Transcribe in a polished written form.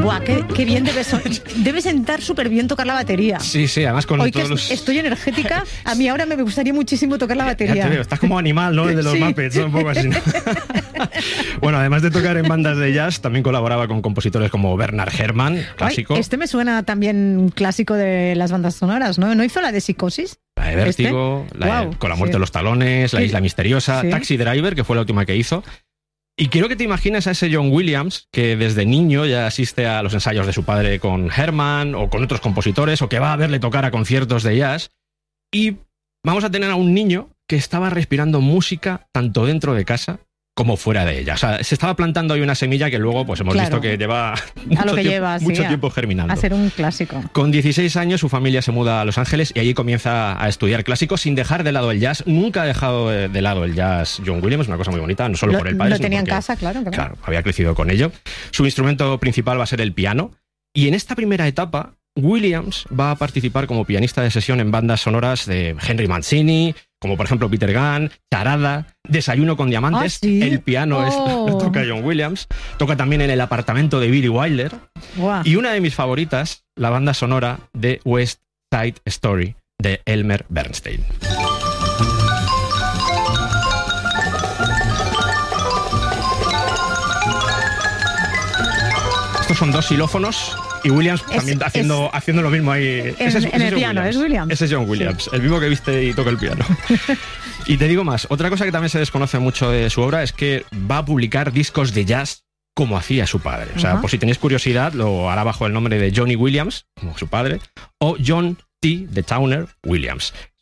Buah, qué bien debe sentar súper bien tocar la batería. Sí, además con hoy todos que los... estoy energética, a mí ahora me gustaría muchísimo tocar la batería. Ya te veo, estás como Animal, ¿no? El de los Muppets, un poco así, ¿no? Bueno, además de tocar en bandas de jazz, también colaboraba con compositores como Bernard Herrmann, clásico. Este me suena también un clásico de las bandas sonoras, ¿no? ¿No hizo la de Psicosis? La de Vértigo, Con la muerte de los talones, La isla misteriosa, Taxi Driver, que fue la última que hizo. Y quiero que te imagines a ese John Williams que desde niño ya asiste a los ensayos de su padre con Herrmann o con otros compositores, o que va a verle tocar a conciertos de jazz. Y vamos a tener a un niño que estaba respirando música tanto dentro de casa como fuera de ella. O sea, se estaba plantando ahí una semilla que luego pues hemos visto que lleva mucho tiempo germinando. A ser un clásico. Con 16 años su familia se muda a Los Ángeles y allí comienza a estudiar clásicos sin dejar de lado el jazz. Nunca ha dejado de lado el jazz John Williams, una cosa muy bonita, no solo por el padre. Lo tenía en porque, casa, claro. Había crecido con ello. Su instrumento principal va a ser el piano. Y en esta primera etapa, Williams va a participar como pianista de sesión en bandas sonoras de Henry Mancini, como por ejemplo Peter Gunn, Charada, Desayuno con Diamantes. ¿Sí? El piano lo toca John Williams. Toca también en El apartamento de Billy Wilder. Wow. Y una de mis favoritas, la banda sonora de West Side Story, de Elmer Bernstein. Estos son dos xilófonos y Williams también haciendo lo mismo ahí. Ese es piano, Williams. ¿es Williams? Ese es John Williams, el mismo que viste y toca el piano. Y te digo más, otra cosa que también se desconoce mucho de su obra es que va a publicar discos de jazz como hacía su padre. O sea, por si tenéis curiosidad, lo hará bajo el nombre de Johnny Williams, como su padre, o John T. de Towner Williams.